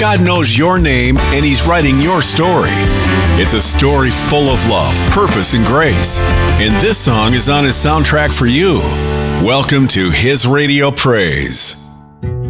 God knows your name and He's writing your story. It's a story full of love, purpose, and grace. And this song is on His soundtrack for you. Welcome to His Radio Praise.